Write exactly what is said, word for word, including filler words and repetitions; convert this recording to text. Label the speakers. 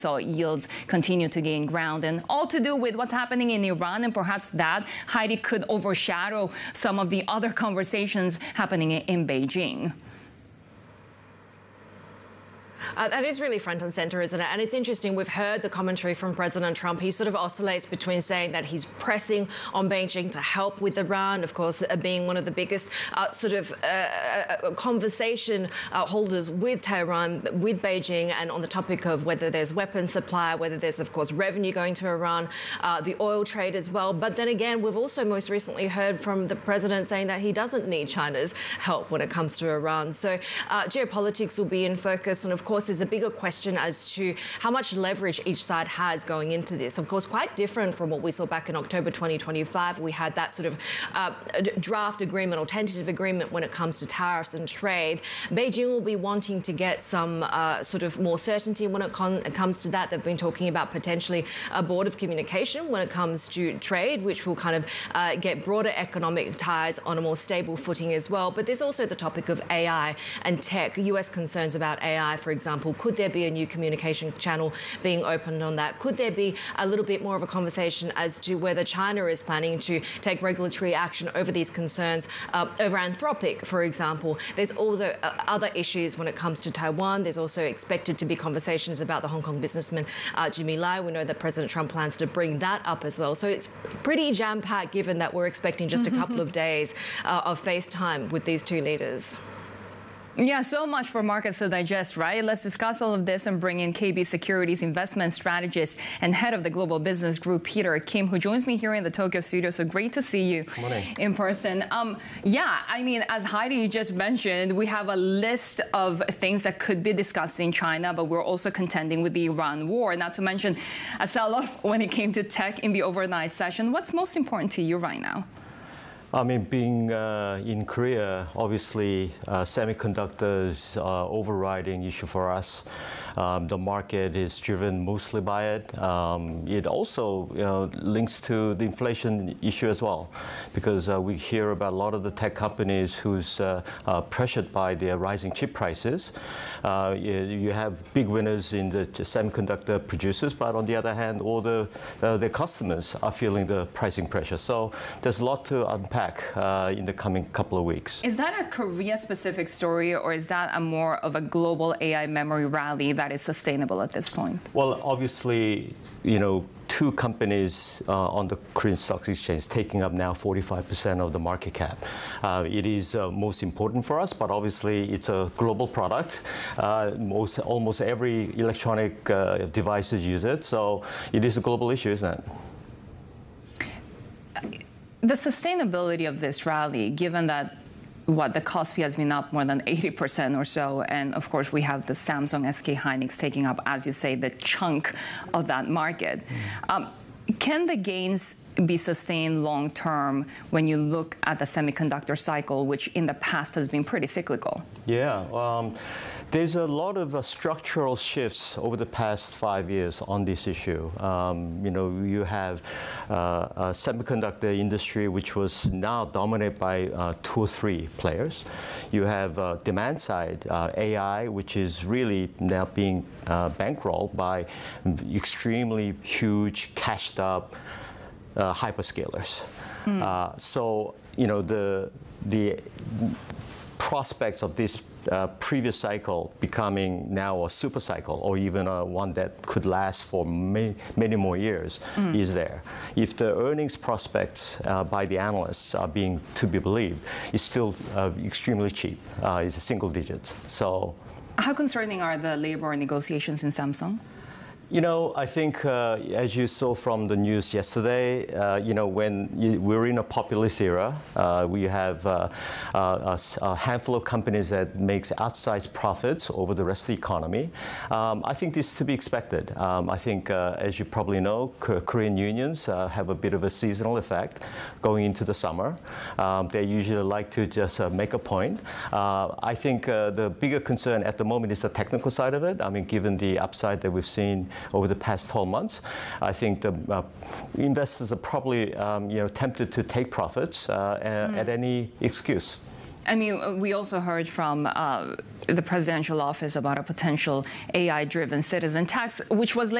Speaker 1: So yields continue to gain ground, and all to do with what's happening in Iran, and perhaps that, Heidi, could overshadow some of the other conversations happening in Beijing.
Speaker 2: Uh, that is really front and centre, isn't it? And it's interesting, we've heard the commentary from President Trump. He sort of oscillates between saying that he's pressing on Beijing to help with Iran, of course, uh, being one of the biggest uh, sort of uh, uh, conversation uh, holders with Tehran, with Beijing, and on the topic of whether there's weapons supply, whether there's, of course, revenue going to Iran, uh, the oil trade as well. But then again, we've also most recently heard from the president saying that he doesn't need China's help when it comes to Iran. So uh, geopolitics will be in focus, and of course, Of course, there's a bigger question as to how much leverage each side has going into this. Of course, quite different from what we saw back in October twenty twenty-five. We had that sort of uh, draft agreement or tentative agreement when it comes to tariffs and trade. Beijing will be wanting to get some uh, sort of more certainty when it, con- it comes to that. They've been talking about potentially a board of communication when it comes to trade, which will kind of uh, get broader economic ties on a more stable footing as well. But there's also the topic of A I and tech. U S concerns about A I, for example. Could there be a new communication channel being opened on that? Could there be a little bit more of a conversation as to whether China is planning to take regulatory action over these concerns, uh, over Anthropic, for example? There's all the uh, other issues when it comes to Taiwan. There's also expected to be conversations about the Hong Kong businessman uh, Jimmy Lai. We know that President Trump plans to bring that up as well. So it's pretty jam-packed, given that we're expecting just a couple of days uh, of FaceTime with these two leaders.
Speaker 1: Yeah, so much for markets to digest, right? Let's discuss all of this and bring in K B Securities investment strategist and head of the Global Business Group, Peter Kim, who joins me here in the Tokyo studio. So great to see you in person. Um, yeah, I mean, as Heidi just mentioned, we have a list of things that could be discussed in China, but we're also contending with the Iran war, not to mention a sell-off when it came to tech in the overnight session. What's most important to you right now?
Speaker 3: I mean, being uh, in Korea, obviously, uh, semiconductors are overriding issue for us. Um, the market is driven mostly by it. Um, it also you know, links to the inflation issue as well, because uh, we hear about a lot of the tech companies who's uh, uh, pressured by the rising chip prices. Uh, you, you have big winners in the semiconductor producers, but on the other hand, all the uh, their customers are feeling the pricing pressure. So there's a lot to unpack Uh, in the coming couple of weeks.
Speaker 1: Is that a Korea-specific story, or is that a more of a global A I memory rally that is sustainable at this point?
Speaker 3: Well, obviously, you know, two companies uh, on the Korean Stock Exchange taking up now forty-five percent of the market cap. Uh, it is uh, most important for us, but obviously it's a global product. Uh, most, almost every electronic uh, devices use it, so it is a global issue, isn't it?
Speaker 1: The sustainability of this rally, given that what the Kospi has been up more than eighty percent or so, and of course we have the Samsung, S K Hynix taking up, as you say, the chunk of that market. Mm. Um, can the gains be sustained long term when you look at the semiconductor cycle, which in the past has been pretty cyclical?
Speaker 3: Yeah. Um, There's a lot of uh, structural shifts over the past five years on this issue. Um, you know, you have uh, a semiconductor industry which was now dominated by uh, two or three players. You have uh, demand side, uh, A I, which is really now being uh, bankrolled by extremely huge, cashed up uh, hyperscalers. Mm. Uh, so, you know, the the prospects of this uh, previous cycle becoming now a super cycle, or even uh, one that could last for many, many more years, mm. is there. If the earnings prospects uh, by the analysts are being to be believed, it's still uh, extremely cheap. Uh, it's single digits. So,
Speaker 1: how concerning are the labor negotiations in Samsung?
Speaker 3: You know, I think, uh, as you saw from the news yesterday, uh, you know, when you, we're in a populist era, uh, we have uh, uh, a, a handful of companies that makes outsized profits over the rest of the economy. Um, I think this is to be expected. Um, I think, uh, as you probably know, Korean unions uh, have a bit of a seasonal effect going into the summer. Um, they usually like to just uh, make a point. Uh, I think uh, the bigger concern at the moment is the technical side of it. I mean, given the upside that we've seen over the past twelve months, I think the uh, investors are probably um, you know tempted to take profits uh, mm. at any excuse.
Speaker 1: I mean, we also heard from uh, the presidential office about a potential A I-driven citizen tax, which was